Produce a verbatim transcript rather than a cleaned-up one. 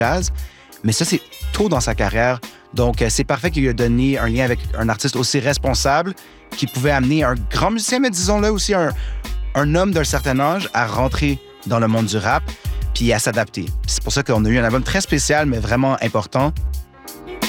jazz. Mais ça, c'est tôt dans sa carrière. Donc, euh, c'est parfait qu'il lui ait donné un lien avec un artiste aussi responsable qui pouvait amener un grand musicien, mais disons-le aussi un, un homme d'un certain âge à rentrer dans le monde du rap puis à s'adapter. C'est pour ça qu'on a eu un album très spécial, mais vraiment important.